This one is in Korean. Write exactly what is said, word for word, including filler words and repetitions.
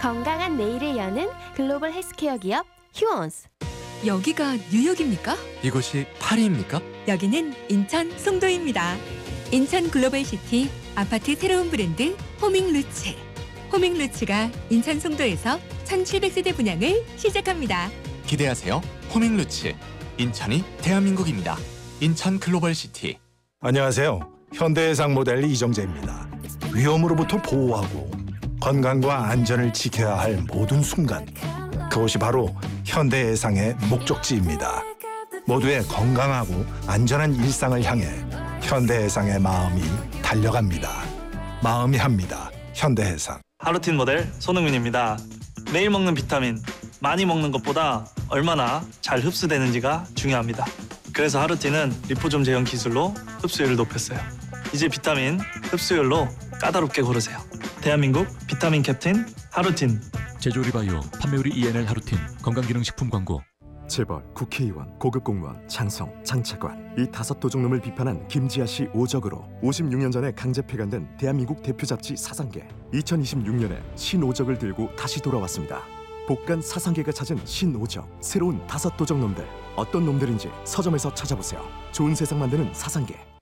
건강한 내일을 여는 글로벌 헬스케어 기업 휴원스. 여기가 뉴욕입니까? 이곳이 파리입니까? 여기는 인천 송도입니다. 인천 글로벌시티 아파트 새로운 브랜드 호밍루츠. 호밍루츠가 인천 송도에서 천칠백 세대 분양을 시작합니다. 기대하세요. 호밍루츠. 인천이 대한민국입니다. 인천 글로벌시티. 안녕하세요. 현대해상 모델 이정재입니다. 위험으로부터 보호하고 건강과 안전을 지켜야 할 모든 순간, 그것이 바로 현대해상의 목적지입니다. 모두의 건강하고 안전한 일상을 향해 현대해상의 마음이 달려갑니다. 마음이 합니다. 현대해상. 하루틴 모델 손흥민입니다. 매일 먹는 비타민, 많이 먹는 것보다 얼마나 잘 흡수되는지가 중요합니다. 그래서 하루틴은 리포좀 제형 기술로 흡수율을 높였어요. 이제 비타민 흡수율로 까다롭게 고르세요. 대한민국 비타민 캡틴 하루틴. 제조리바이오 판매우리 이엔엘 하루틴 건강기능식품 광고. 재벌, 국회의원, 고급 공무원, 장성, 장차관 이 다섯 도둑놈을 비판한 김지아 씨 오적으로 오십육 년 전에 강제 폐간된 대한민국 대표 잡지 사상계. 이천이십육 년에 신오적을 들고 다시 돌아왔습니다. 복간 사상계가 찾은 신오적, 새로운 다섯 도적놈들. 어떤 놈들인지 서점에서 찾아보세요. 좋은 세상 만드는 사상계.